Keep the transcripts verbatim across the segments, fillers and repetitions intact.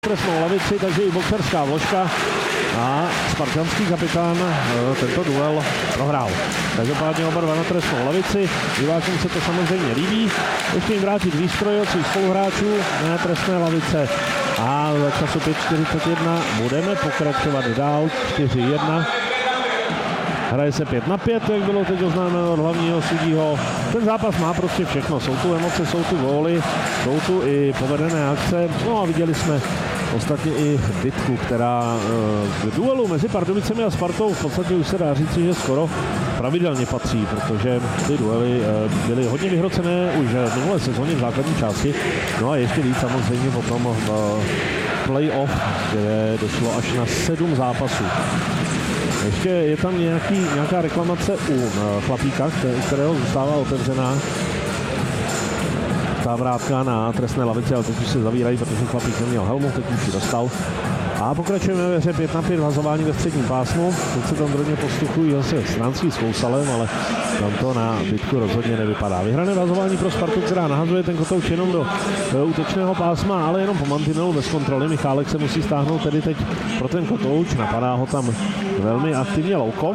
trestnou lavici, takže i boxerská vložka a spartanský kapitán tento duel prohrál. Každopádně oba dva na trestnou lavici, divákům se to samozřejmě líbí. Ještě jim vrátit výstroj od svých spoluhráčů na trestné lavice a za času pět čtyřicet jedna budeme pokračovat dál čtyři jedna. Hraje se pět na pět, jak bylo teď oznámeno od hlavního sudího. Ten zápas má prostě všechno. Jsou tu emoce, jsou tu góly, jsou tu i povedené akce. No a viděli jsme ostatně i bitku, která v duelu mezi Pardubicemi a Spartou v podstatě už se dá říci, že skoro pravidelně patří, protože ty duely byly hodně vyhrocené už v minulé sezóně v základní části. No a ještě víc samozřejmě potom v play-off, kde došlo až na sedm zápasů. Ještě je tam nějaký, nějaká reklamace u Chlapíka, kterého zůstává otevřená. Ta vrátka na trestné lavici, ale teď už se zavírají, protože Chlapík neměl helmu, teď už ji dostal. A pokračujeme ve hře pět na pět, vazování ve středním pásmu. Teď se tam drobně postuchují zase Stránský s Kousalem, ale tam to na bitku rozhodně nevypadá. Vyhrané vazování pro Spartu, která nahazuje ten kotouč jenom do, do útočného pásma, ale jenom po mantinelu bez kontroly. Michálek se musí stáhnout tedy teď pro ten kotouč, napadá ho tam velmi aktivně Louko.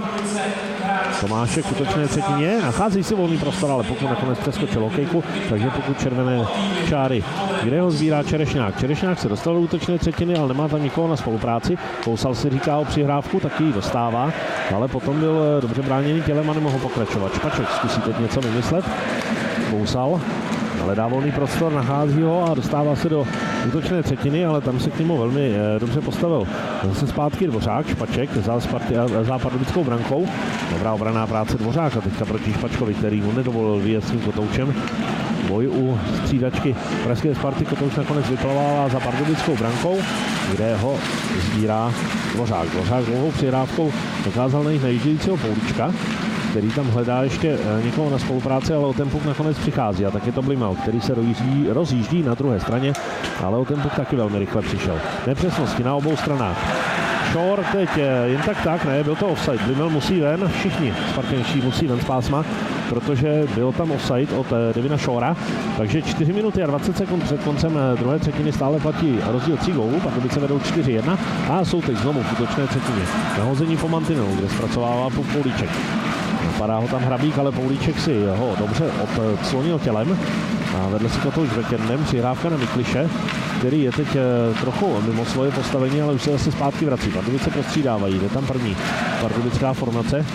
Tomášek v útočné třetině, nachází si volný prostor, ale pokud nakonec přeskočil hokejku, takže pokud červené čáry, kde ho sbírá Čerešňák. Čerešňák se dostal do útočné třetiny, ale nemá tam nikoho na spolupráci. Kousal si říká o přihrávku, taky ji dostává, ale potom byl dobře bráněný tělem a nemohl pokračovat. Špaček zkusí teď něco vymyslet. Kousal, ale dá volný prostor, nachází ho a dostává se do útočné třetiny, ale tam se k němu velmi eh, dobře postavil. Zase zpátky Dvořák, Špaček za, Sparty, za pardubickou brankou. Dobrá obraná práce Dvořáka teďka proti Špačkovi, který mu nedovolil vyjet s tím kotoučem. Boj u střídačky pražské Sparty, kotouč nakonec vyplavává za pardubickou brankou, kde ho sbírá Dvořák. Dvořák dlouhou přihrávkou dokázal najít najíždějícího Poulička, který tam hledá ještě někoho na spolupráci, ale o ten puk nakonec přichází. A tak je to Blimal, který se rozjíždí, rozjíždí na druhé straně, ale o ten puk taky velmi rychle přišel. Nepřesnosti na obou stranách. Shore teď jen tak tak, ne, byl to offside. Blimal musí ven, všichni spartanští musí ven z pásma, protože byl tam offside od Devina Shora. Takže čtyři minuty a dvacet sekund před koncem druhé třetiny stále platí rozdíl tří gólů, Pardubice vedou čtyři jedna a jsou teď znovu v útočné třetině. Nahození po mantinelu, kde zpracovává puk Poulíček. Napadá ho tam Hrabík, ale Poulíček si ho dobře odclonil tělem a vedle si kotouč Vekernem, přihrávka na Mikliše, který je teď trochu mimo svoje postavení, ale už se zase zpátky vrací. Pardubice prostřídávají, jde tam první pardubická formace.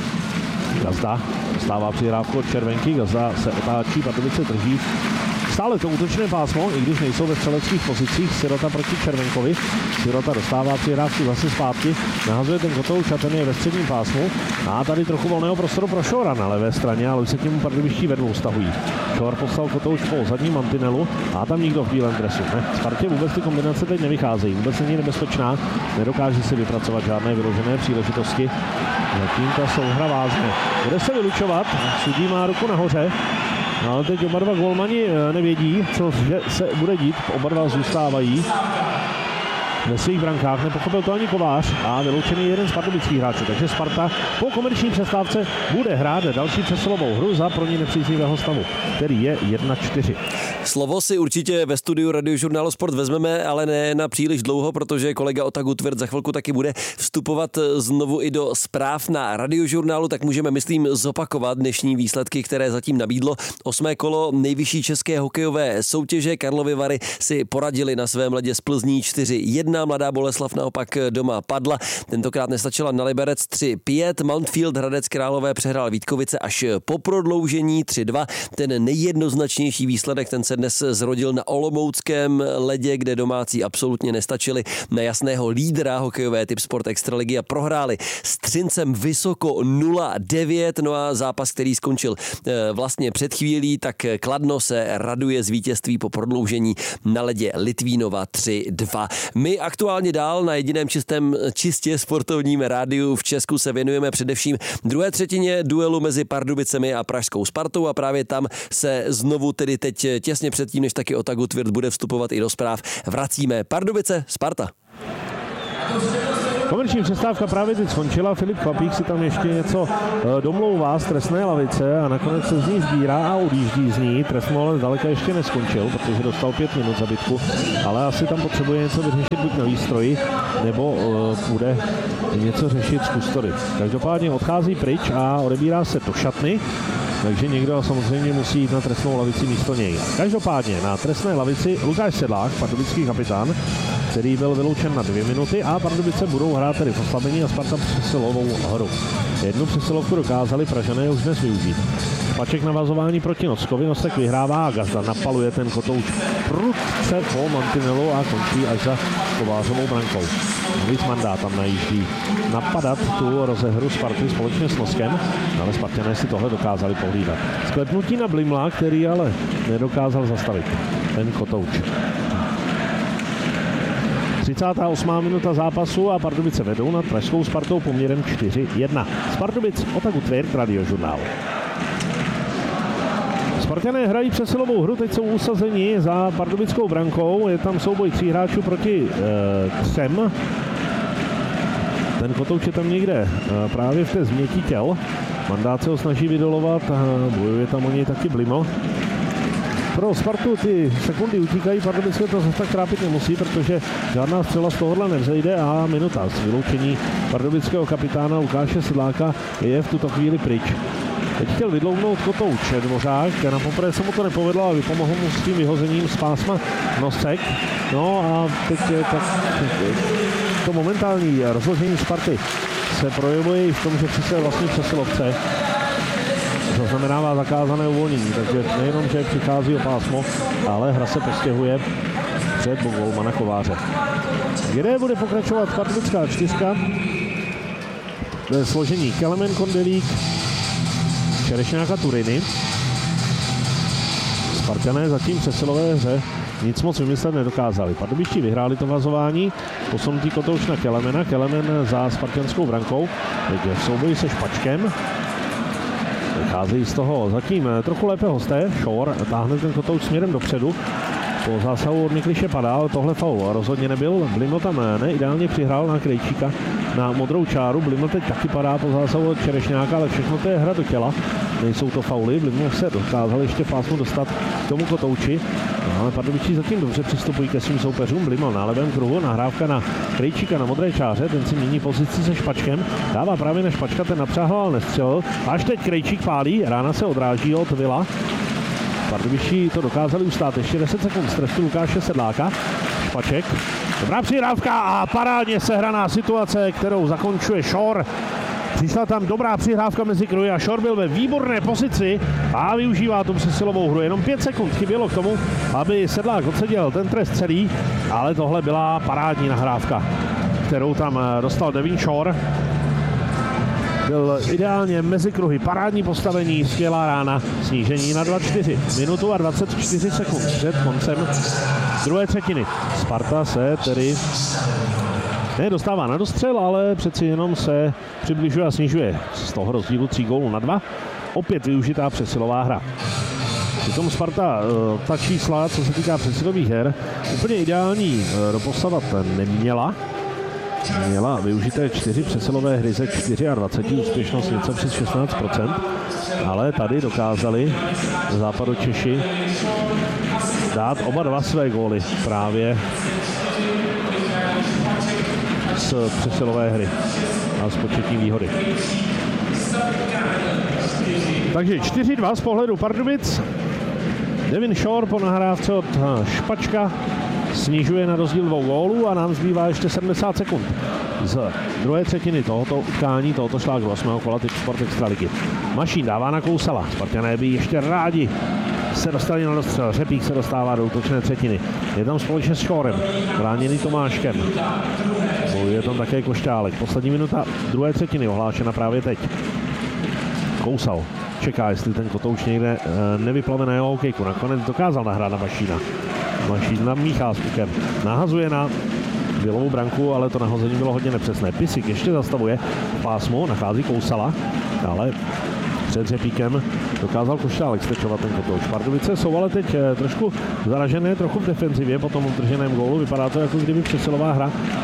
Gazda dostává přihrávku od Červenky, Gazda se otáčí, Pardubice drží stále to útočné pásmo, i když nejsou ve střeleckých pozicích. Sirota proti Červenkovi. Sirota dostává přihrávku zase zpátky, nahazuje ten kotouč a ten je ve středním pásmu. A tady trochu volného prostoru pro Šora na levé straně, ale už se k němu pardubiští vedlou stahují. Šor poslal kotouč po zadním mantinelu a tam nikdo v bílém dresu. Ne, Spartě vůbec ty kombinace teď nevycházejí, vůbec není nebezpečná, nedokáže si vypracovat žádné vyložené příležitosti. Zatím ta souhra vázne. Bude se vylučovat, sudí má ruku nahoře. No, ale teď oba dva golmani nevědí, co se bude dít, oba dva zůstávají ve svých brankách, nepochopil to ani Kovář a vyloučený jeden z pardubických hráčů, takže Sparta po komerční přestávce bude hrát další přesilovou hru za pro ní nepříznivého stavu, který je jedna čtyři. Slovo si určitě ve studiu Radiožurnálu Sport vezmeme, ale ne na příliš dlouho, protože kolega Otagu Tvrd za chvilku taky bude vstupovat znovu i do zpráv na Radiožurnálu, tak můžeme, myslím, zopakovat dnešní výsledky, které zatím nabídlo osmé kolo nejvyšší české hokejové soutěže. Karlovy Vary si poradili na svém ledě z Plzní čtyři jedna, Mladá Boleslav naopak doma padla. Tentokrát nestačila na Liberec tři pět, Mountfield Hradec Králové přehrál Vítkovice až po prodloužení tři dva. Ten nejjednoznačnější výsledek, ten se dnes zrodil na olomouckém ledě, kde domácí absolutně nestačili na jasného lídra hokejové Tipsport Extraligy a prohráli s Třincem Vysoko nula devět. No a zápas, který skončil vlastně před chvílí, tak Kladno se raduje z vítězství po prodloužení na ledě Litvínova tři dva. My aktuálně dál na jediném čistém, čistě sportovním rádiu v Česku se věnujeme především druhé třetině duelu mezi Pardubicemi a pražskou Spartou a právě tam se znovu tedy teď těsně předtím, než taky Otagu Tvrd bude vstupovat i do zpráv, vracíme. Pardubice, Sparta. Komerční přestávka právě teď skončila, Filip Chlapík si tam ještě něco domlouvá z trestné lavice a nakonec se z ní sbírá a odjíždí z ní. Trestnou ale zdaleka ještě neskončil, protože dostal pět minut za bitku, ale asi tam potřebuje něco vyřešit buď na výstroji, nebo uh, bude něco řešit z kustory. Každopádně odchází pryč a odebírá se do šatny, takže někdo samozřejmě musí jít na trestnou lavici místo něj. Každopádně na trestné lavici Lukáš Sedlák, pardubický kapitán, který byl vyloučen na dvě minuty a Pardubice budou hrát tedy v oslabení a Sparta přesilovou hru. Jednu přesilovku dokázali Pražané už dnes využít. Paček navazování proti Nockovi, Nosek vyhrává a Gazda napaluje ten kotouč prudce po mantinelu a končí až za Kovářovou brankou. Víc mandát tam najíždí napadat tu rozehru Sparty společně s Noskem, ale Spartané si tohle dokázali pohlídat. Sklepnutí na Blimla, který ale nedokázal zastavit ten kotouč. třicátá osmá minuta zápasu a Pardubice vedou nad pražskou Spartou poměrem čtyři jedna. Z Pardubic Otaku Tvěrt, Radiožurnál. Spartané hrají přesilovou hru, teď jsou usazeni za pardubickou brankou, je tam souboj tří hráčů proti e, třem. Ten kotouč je tam někde e, právě v té změti těl. Mandát se ho snaží vydolovat, a bojuje tam o něj taky Bliml. Pro Spartu ty sekundy utíkají, Pardubice to zase tak trápit nemusí, protože žádná střela z tohohle nevzejde a minuta z vyloučení pardubického kapitána Lukáše Sedláka je v tuto chvíli pryč. Teď chtěl vydloubnout kotouč Dvořák, na poprvé se mu to nepovedlo a vypomohl mu s tím vyhozením z pásma Nosek. No a teď tak, to momentální rozložení Sparty se projevuje i v tom, že při své vlastní přesilovce zaznamenává zakázané uvolnění, takže nejenom, že přichází o pásmo, ale hra se postěhuje před golmana Kováře. Kde bude pokračovat pardubická čtyřka? Ve složení Kelemen, Kondelík, Čerešňák a Turiny. Spartané zatím v přesilové hře nic moc vymyslet nedokázali. Pardubičtí vyhráli to vazování, posunutý kotouč na Kelemena, Kelemen za spartanskou brankou, teď v souboji se Špačkem. Vycházejí z toho zatím trochu lépe hosté, Šor táhne ten kotouč směrem dopředu. Po zásahu od Mikliše padá, ale tohle faul rozhodně nebyl. Bliml tam ne, ideálně přihrál na Krejčíka na modrou čáru. Bliml teď taky padá po zásahu od Čerešňáka, ale všechno to je hra do těla. Nejsou to fauly, Bliml se dokázal ještě v pásmu dostat k tomu kotouči. No, ale Pardubičtí zatím dobře přistupují ke svým soupeřům. Bliml na levém kruhu, nahrávka na Krejčíka na modré čáře, ten si mění pozici se Špačkem. Dává právě na Špačka, ten napřáhl, ale nestřelil. Až teď Krejčík pálí, rána se odráží od Vila. Pardubičtí to dokázali ustát. Ještě deset sekund z trestu Lukáše Sedláka. Špaček. Dobrá přihrávka a parádně sehraná situace, kterou zakončuje Šor. Přišla tam dobrá přihrávka mezi kruhy a Šor byl ve výborné pozici a využívá tu přesilovou hru. Jenom pět sekund chybělo k tomu, aby Sedlák odseděl ten trest celý, ale tohle byla parádní nahrávka, kterou tam dostal Devin Šor. Byl ideálně mezi kruhy, parádní postavení, skvělá rána, snížení na dva čtyři. Minutu a dvacet čtyři sekund před koncem druhé třetiny. Sparta se tedy ne dostává na dostřel, ale přeci jenom se přibližuje a snižuje z toho rozdílu tří gólů na dva. Opět využitá přesilová hra. Přitom Sparta ta čísla, co se týká přesilových her, úplně ideální doposavat neměla. Měla využité čtyři přesilové hry ze dvacet čtyři, úspěšnost něco přes šestnáct procent, ale tady dokázali Západočeši dát oba dva své góly právě z přesilové hry a z početní výhody. Takže čtyři dva z pohledu Pardubic. Devin Šor po nahrávce od Špačka snižuje na rozdíl dvou gólů a nám zbývá ještě sedmdesát sekund z druhé třetiny tohoto utkání, tohoto šlágru osmého kola typ Sport Extraligy. Mašín dává na Kousala, Spartané by ještě rádi se dostali na dostřel, Řepík se dostává do útočné třetiny. Je tam společně s Šorem, bráněný Tomáškem. Je tam také Košťálek. Poslední minuta druhé třetiny ohlášena právě teď. Kousal čeká, jestli ten kotouč někde e, nevyplave na jeho hokejku. Nakonec dokázal nahrát na Mašína. Mašín namíchá s pukem. Nahazuje na Vilovou branku, ale to nahození bylo hodně nepřesné. Pisík ještě zastavuje v pásmu, nachází Kousala, ale před Řepíkem dokázal Košťálek stečovat ten kotouč. Pardubice jsou ale teď e, trošku zaražené, trochu v defenzivě po tom udrženém gólu. Vypadá to, jako kdyby přesilová hra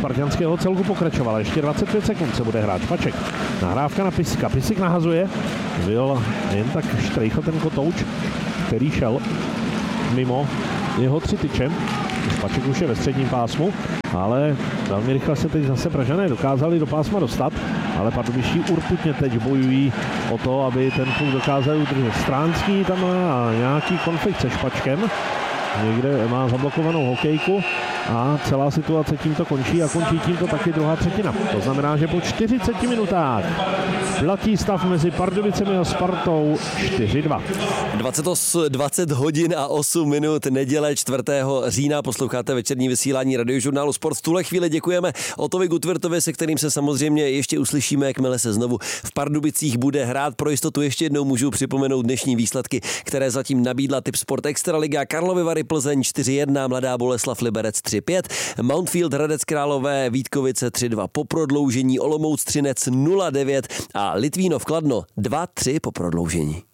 spartanského celku pokračovala. Ještě dvacet pět sekund se bude hrát. Špaček. Nahrávka na Pisika. Pisik nahazuje. Byl jen tak štrejchl ten kotouč, který šel mimo jeho tři tyče. Špaček už je ve středním pásmu, ale velmi rychle se teď zase Pražané dokázali do pásma dostat, ale pardubičtí urputně teď bojují o to, aby ten puk dokázali udržet. Stránský tam má nějaký konflikt se Špačkem, někde má zablokovanou hokejku a celá situace tímto končí a končí tímto taky druhá třetina. To znamená, že po čtyřiceti minutách platí stav mezi Pardubicemi a Spartou čtyři dva. dvacet hodin a osm minut, neděle čtvrtého října, posloucháte večerní vysílání Radiožurnálu Sport. V tuhle chvíli děkujeme Otovi Gutwirtovi, se kterým se samozřejmě ještě uslyšíme, jakmile se znovu v Pardubicích bude hrát. Pro jistotu ještě jednou můžu připomenout dnešní výsledky, které zatím nabídla Tipsport Extraliga. Karlovy Vary Plzeň čtyři jedna, Mladá Boleslav Liberec tři pět, Mountfield Hradec Králové Vítkovice tři dva po prodloužení, Olomouc Třinec nula devět a Litvínov Kladno dva tři po prodloužení.